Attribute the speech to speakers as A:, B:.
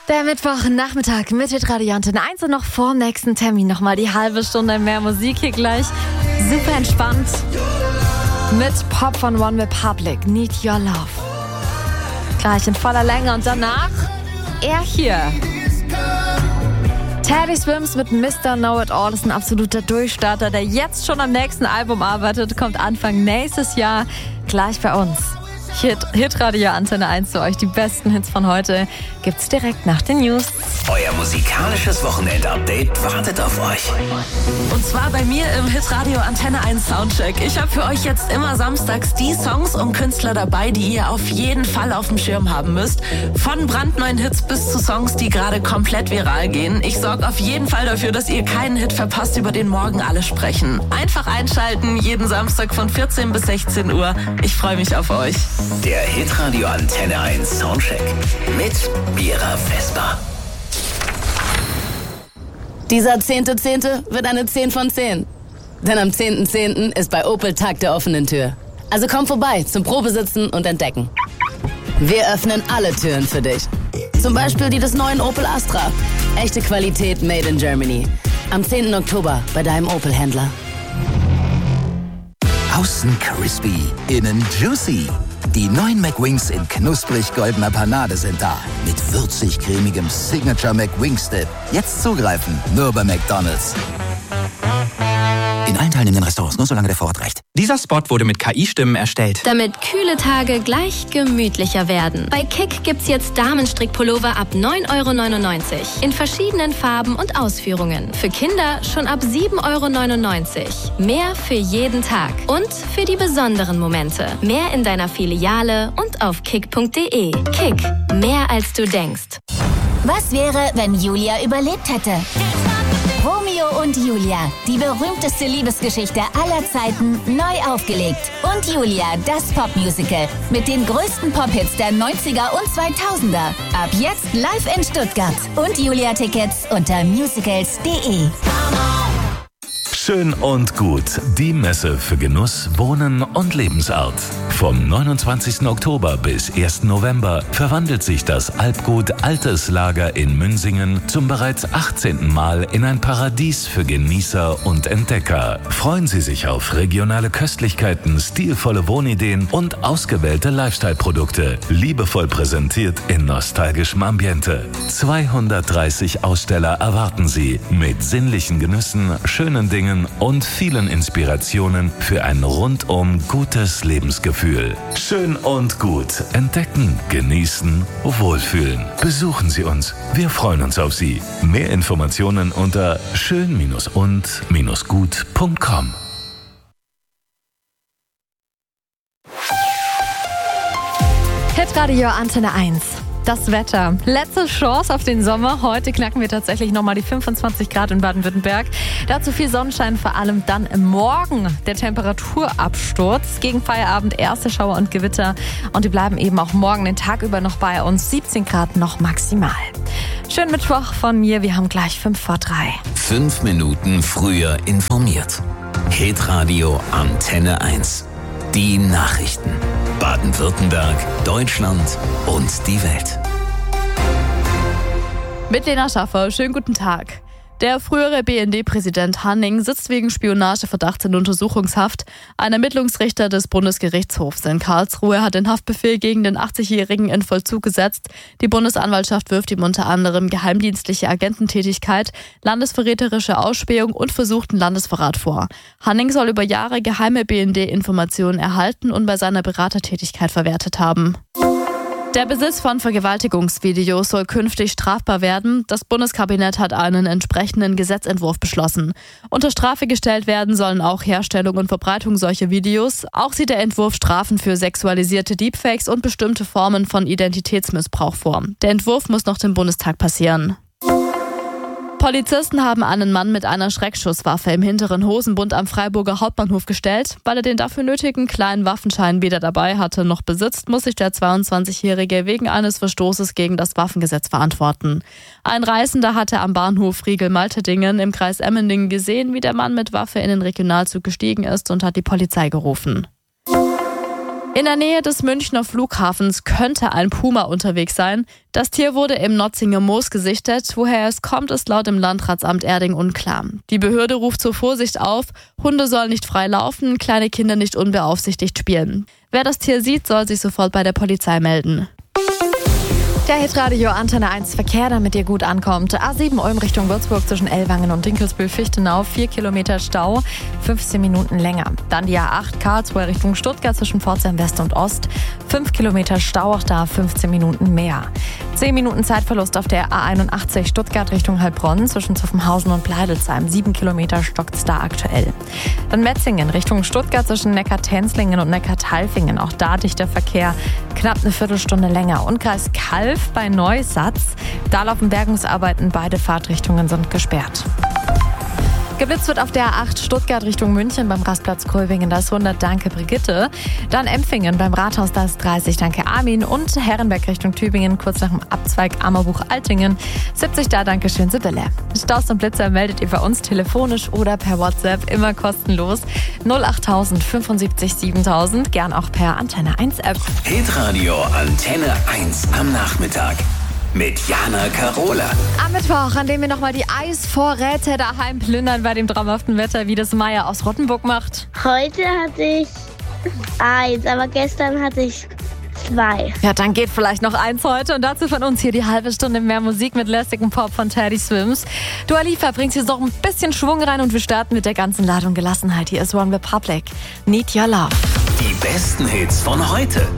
A: Der Mittwochnachmittag mit Hitradio Antenne 1 und noch vor dem nächsten Termin nochmal die halbe Stunde mehr Musik hier gleich. Super entspannt mit Pop von One Republic, Need Your Love. Gleich in voller Länge und danach er hier. Teddy Swims mit Mr. Know-It-All ist ein absoluter Durchstarter, der jetzt schon am nächsten Album arbeitet, kommt Anfang nächstes Jahr gleich bei uns. Hitradio Antenne 1 für euch. Die besten Hits von heute gibt's direkt nach den News.
B: Euer musikalisches Wochenend-Update wartet auf euch.
C: Und zwar bei mir im Hitradio Antenne 1 Soundcheck. Ich habe für euch jetzt immer samstags die Songs und Künstler dabei, die ihr auf jeden Fall auf dem Schirm haben müsst. Von brandneuen Hits bis zu Songs, die gerade komplett viral gehen. Ich sorge auf jeden Fall dafür, dass ihr keinen Hit verpasst, über den morgen alle sprechen. Einfach einschalten, jeden Samstag von 14 bis 16 Uhr. Ich freue mich auf euch.
B: Der Hitradio Antenne 1 Soundcheck mit Mira Vesper.
D: Dieser 10.10. wird eine 10 von 10. Denn am 10.10. ist bei Opel Tag der offenen Tür. Also komm vorbei zum Probesitzen und Entdecken. Wir öffnen alle Türen für dich. Zum Beispiel die des neuen Opel Astra. Echte Qualität made in Germany. Am 10. Oktober bei deinem Opel-Händler.
E: Außen crispy, innen juicy. Die neuen McWings in knusprig goldener Panade sind da. Mit würzig-cremigem Signature McWings Dip. Jetzt zugreifen, nur bei McDonald's. In allen teilnehmenden Restaurants, nur solange der Vorrat reicht.
F: Dieser Spot wurde mit KI-Stimmen erstellt.
G: Damit kühle Tage gleich gemütlicher werden. Bei Kick gibt's jetzt Damenstrickpullover ab 9,99 € in verschiedenen Farben und Ausführungen. Für Kinder schon ab 7,99 €. Mehr für jeden Tag und für die besonderen Momente. Mehr in deiner Filiale und auf kick.de. Kick, mehr als du denkst.
H: Was wäre, wenn Julia überlebt hätte? Romeo und Julia, die berühmteste Liebesgeschichte aller Zeiten, neu aufgelegt. Und Julia, das Popmusical mit den größten Pop-Hits der 90er und 2000er. Ab jetzt live in Stuttgart. Und Julia-Tickets unter musicals.de.
I: Schön und gut. Die Messe für Genuss, Wohnen und Lebensart. Vom 29. Oktober bis 1. November verwandelt sich das Alpgut Altes Lager in Münsingen zum bereits 18. Mal in ein Paradies für Genießer und Entdecker. Freuen Sie sich auf regionale Köstlichkeiten, stilvolle Wohnideen und ausgewählte Lifestyle-Produkte. Liebevoll präsentiert in nostalgischem Ambiente. 230 Aussteller erwarten Sie mit sinnlichen Genüssen, schönen Dingen und vielen Inspirationen für ein rundum gutes Lebensgefühl. Schön und gut. Entdecken, genießen, wohlfühlen. Besuchen Sie uns. Wir freuen uns auf Sie. Mehr Informationen unter schön-und-gut.com.
A: Hitradio Antenne 1. Das Wetter. Letzte Chance auf den Sommer. Heute knacken wir tatsächlich nochmal die 25 Grad in Baden-Württemberg. Dazu viel Sonnenschein, vor allem dann im Morgen. Der Temperaturabsturz. Gegen Feierabend erste Schauer und Gewitter. Und die bleiben eben auch morgen den Tag über noch bei uns. 17 Grad noch maximal. Schönen Mittwoch von mir. Wir haben gleich 5 vor 3.
B: 5 Minuten früher informiert. Hitradio Antenne 1. Die Nachrichten. Baden-Württemberg, Deutschland und die Welt.
J: Mit Lena Schaffer, schönen guten Tag. Der frühere BND-Präsident Hanning sitzt wegen Spionageverdachts in Untersuchungshaft. Ein Ermittlungsrichter des Bundesgerichtshofs in Karlsruhe hat den Haftbefehl gegen den 80-Jährigen in Vollzug gesetzt. Die Bundesanwaltschaft wirft ihm unter anderem geheimdienstliche Agententätigkeit, landesverräterische Ausspähung und versuchten Landesverrat vor. Hanning soll über Jahre geheime BND-Informationen erhalten und bei seiner Beratertätigkeit verwertet haben. Der Besitz von Vergewaltigungsvideos soll künftig strafbar werden. Das Bundeskabinett hat einen entsprechenden Gesetzentwurf beschlossen. Unter Strafe gestellt werden sollen auch Herstellung und Verbreitung solcher Videos. Auch sieht der Entwurf Strafen für sexualisierte Deepfakes und bestimmte Formen von Identitätsmissbrauch vor. Der Entwurf muss noch dem Bundestag passieren. Polizisten haben einen Mann mit einer Schreckschusswaffe im hinteren Hosenbund am Freiburger Hauptbahnhof gestellt. Weil er den dafür nötigen kleinen Waffenschein weder dabei hatte noch besitzt, muss sich der 22-Jährige wegen eines Verstoßes gegen das Waffengesetz verantworten. Ein Reisender hatte am Bahnhof Riegel-Malterdingen im Kreis Emmendingen gesehen, wie der Mann mit Waffe in den Regionalzug gestiegen ist und hat die Polizei gerufen. In der Nähe des Münchner Flughafens könnte ein Puma unterwegs sein. Das Tier wurde im Notzinger Moos gesichtet. Woher es kommt, ist laut dem Landratsamt Erding unklar. Die Behörde ruft zur Vorsicht auf. Hunde sollen nicht frei laufen, kleine Kinder nicht unbeaufsichtigt spielen. Wer das Tier sieht, soll sich sofort bei der Polizei melden.
A: Der Hitradio Antenne 1 Verkehr, damit ihr gut ankommt. A7 Ulm Richtung Würzburg zwischen Ellwangen und Dinkelsbühl-Fichtenau, 4 Kilometer Stau, 15 Minuten länger. Dann die A8 Karlsruhe Richtung Stuttgart zwischen Pforzheim West und Ost, 5 Kilometer Stau, auch da 15 Minuten mehr. 10 Minuten Zeitverlust auf der A81 Stuttgart Richtung Heilbronn zwischen Zuffenhausen und Bleidelsheim, 7 Kilometer stockt's da aktuell. Dann Metzingen Richtung Stuttgart zwischen Neckar-Tenzlingen und Neckar-Talfingen, auch da dichter Verkehr, knapp eine Viertelstunde länger. Umkreis Calw bei Neusatz. Da laufen Bergungsarbeiten, beide Fahrtrichtungen sind gesperrt. Geblitzt wird auf der A8 Stuttgart Richtung München beim Rastplatz Gröbingen, da ist 100, danke Brigitte. Dann Empfingen beim Rathaus, da ist 30, danke Armin. Und Herrenberg Richtung Tübingen, kurz nach dem Abzweig Ammerbuch-Altingen, 70, da danke schön Sibylle. Staus und Blitzer meldet ihr bei uns telefonisch oder per WhatsApp, immer kostenlos. 08000 75 7000, gern auch per Antenne 1 App.
B: Hitradio Antenne 1 am Nachmittag. Mit Jana Karola.
A: Am Mittwoch, an dem wir nochmal die Eisvorräte daheim plündern bei dem traumhaften Wetter, wie das Maya aus Rottenburg macht.
K: Heute hatte ich 1, aber gestern hatte ich 2.
A: Ja, dann geht vielleicht noch 1 heute. Und dazu von uns hier die halbe Stunde mehr Musik mit lässigem Pop von Teddy Swims. Dua Lipa bringt hier noch ein bisschen Schwung rein und wir starten mit der ganzen Ladung Gelassenheit. Hier ist One Republic. Need Your Love.
B: Die besten Hits von heute.